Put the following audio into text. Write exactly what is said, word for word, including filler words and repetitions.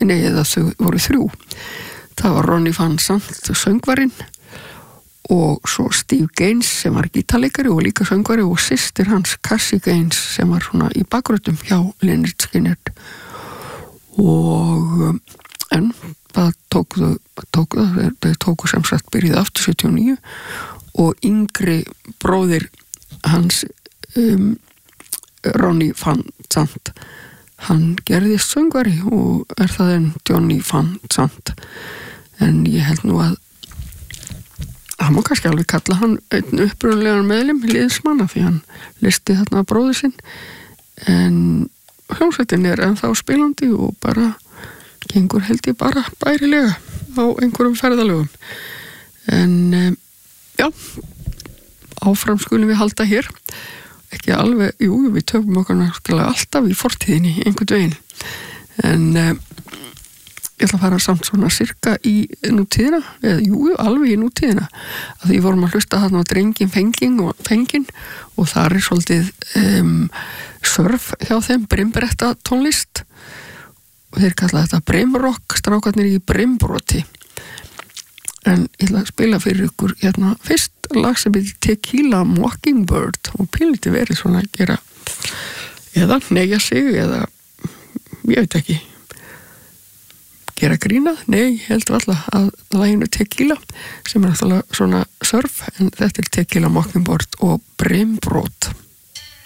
nei, eða þau voru þrjú. Það var Ronnie Van Sant, söngvarinn, og svo Steve Gaines sem var gítarleikari og líka söngvari, og systir hans Cassie Gaines sem var svona í bakgröndum hjá Lynyrd Skynyrd. Og en það tóku tóku, þau tóku sem sagt byrjuð aftur sjötíu og níu og yngri bróðir hans um, Ronnie Van Sant, hann gerðist söngvari og er það en Johnny Van Sant. En ég held nú að hann má kannski alveg kalla hann einn upprunalegan meðlim liðsmanna því hann listi þarna bróður sinn, en hljómsveitin er ennþá spilandi og bara gengur held ég bara bærilega á einhverjum ferðalögum. En já, áfram skulum við halda hér, ekki alveg, jú, við tökum okkar náttúrulega alltaf í fortíðinni einhvern veginn, en um, ég ætla að fara samt svona sirka í nútíðina, eða jú, alveg í nútíðina, að því vorum að hlusta þarna á drengin fengin og fengin og þar er svolítið um, surf hjá þeim, brimbretta tónlist og þeir kalla þetta brimrock, strákarnir í brimbroti. En ég ætla að spila fyrir ykkur hérna fyrst lag sem heitir Tequila Mockingbird og pínlítið verið svona að gera eða negja sig eða ég veit ekki gera grína, nei, heldur alltaf að laginu Tequila sem er alltaf svona surf, en þetta er Tequila Mockingbird og brimbrot.